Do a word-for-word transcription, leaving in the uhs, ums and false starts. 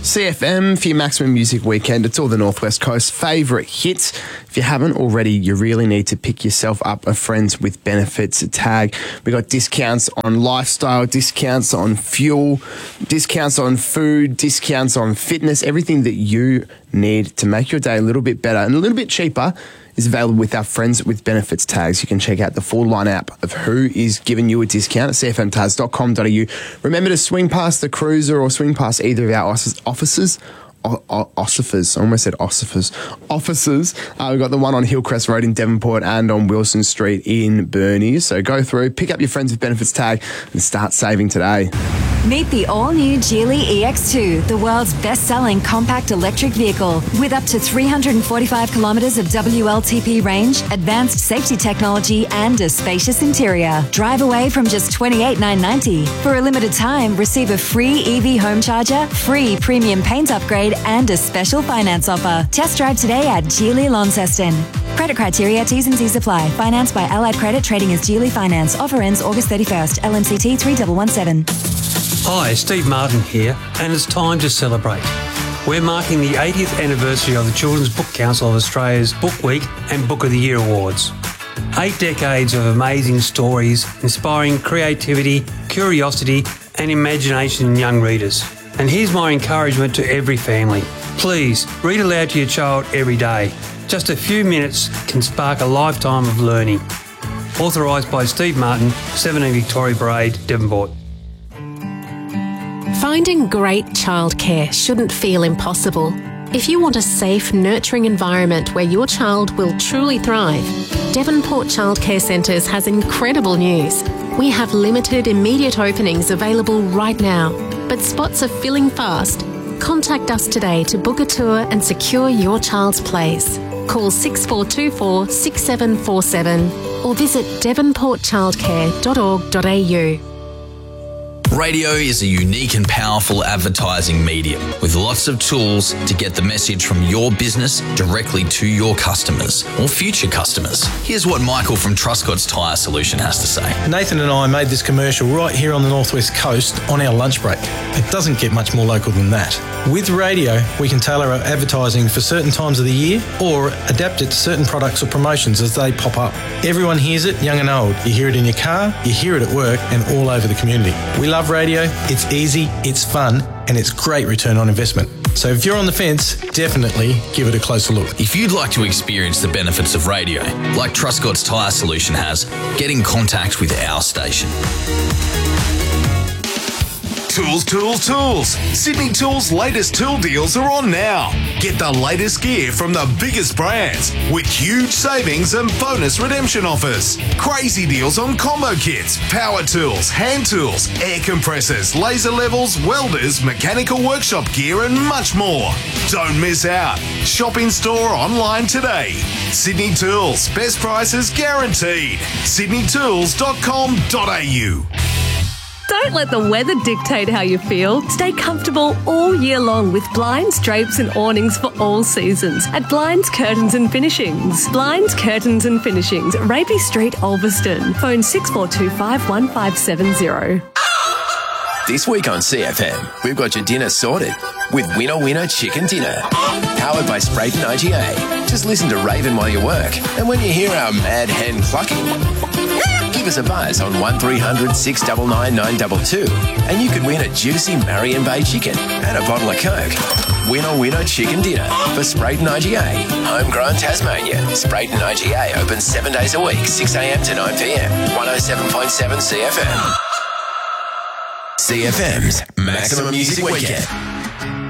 C F M for your maximum music weekend. It's all the Northwest Coast favourite hits. If you haven't already, you really need to pick yourself up a Friends with Benefits tag. We got discounts on lifestyle, discounts on fuel, discounts on food, discounts on fitness, everything that you need to make your day a little bit better and a little bit cheaper is available with our Friends with Benefits tags. You can check out the full lineup of who is giving you a discount at c f m taz dot com dot a u. Remember to swing past the Cruiser or swing past either of our offices. O- o- Ossifers. I almost said ossifers. Offices. Uh, we've got the one on Hillcrest Road in Devonport and on Wilson Street in Burnie. So go through, pick up your Friends with Benefits tag and start saving today. Meet the all-new Geely E X two, the world's best-selling compact electric vehicle. With up to three hundred forty-five kilometres of W L T P range, advanced safety technology and a spacious interior. Drive away from just twenty-eight thousand nine hundred ninety dollars. For a limited time, receive a free E V home charger, free premium paint upgrade and a special finance offer. Test drive today at Geely Launceston. Credit criteria, T's and C's apply. Financed by Allied Credit, trading as Geely Finance. Offer ends August thirty-first. L M C T three one one seven. Hi, Steve Martin here, and it's time to celebrate. We're marking the eightieth anniversary of the Children's Book Council of Australia's Book Week and Book of the Year Awards. Eight decades of amazing stories, inspiring creativity, curiosity and imagination in young readers. And here's my encouragement to every family. Please, read aloud to your child every day. Just a few minutes can spark a lifetime of learning. Authorised by Steve Martin, seventeen Victoria Parade, Devonport. Finding great childcare shouldn't feel impossible. If you want a safe, nurturing environment where your child will truly thrive, Devonport Childcare Centres has incredible news. We have limited immediate openings available right now, but spots are filling fast. Contact us today to book a tour and secure your child's place. Call six four two four, six seven four seven or visit devonport childcare dot org dot a u. Radio is a unique and powerful advertising medium with lots of tools to get the message from your business directly to your customers or future customers. Here's what Michael from Truscott's Tyre Solution has to say. Nathan and I made this commercial right here on the Northwest Coast on our lunch break. It doesn't get much more local than that. With radio, we can tailor our advertising for certain times of the year or adapt it to certain products or promotions as they pop up. Everyone hears it, young and old. You hear it in your car, you hear it at work and all over the community. We love radio, it's easy, it's fun, and it's great return on investment. So if you're on the fence, definitely give it a closer look. If you'd like to experience the benefits of radio, like Truscott's Tyre Solution has, get in contact with our station. Tools, tools, tools. Sydney Tools' latest tool deals are on now. Get the latest gear from the biggest brands with huge savings and bonus redemption offers. Crazy deals on combo kits, power tools, hand tools, air compressors, laser levels, welders, mechanical workshop gear and much more. Don't miss out. Shop in store or online today. Sydney Tools. Best prices guaranteed. sydney tools dot com dot a u. Don't let the weather dictate how you feel. Stay comfortable all year long with blinds, drapes and awnings for all seasons at Blinds, Curtains and Finishings. Blinds, Curtains and Finishings, Raby Street, Ulverston. Phone six four two five, one five seven zero. This week on C F M, we've got your dinner sorted with Winner Winner Chicken Dinner. Powered by Sprayton I G A. Just listen to Raven while you work. And when you hear our mad hen clucking, give us a buzz on one three hundred, six nine nine, nine two two and you could win a juicy Marion Bay chicken and a bottle of Coke. Winner Winner Chicken Dinner for Sprayton I G A. Homegrown Tasmania. Sprayton I G A opens seven days a week, six a m to nine p m. one oh seven point seven C F M. C F M's Maximum Music Weekend.